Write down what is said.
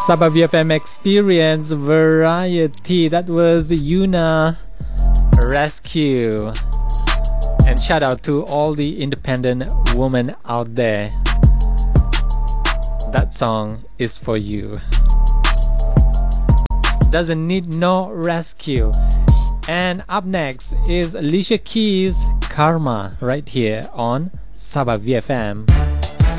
Sabah VFM Experience Variety. That was Yuna Rescue. And shout out to all the independent women out there. That song is for you. Doesn't need no rescue. And up next is Alicia Keys' Karma right here on Sabah VFM.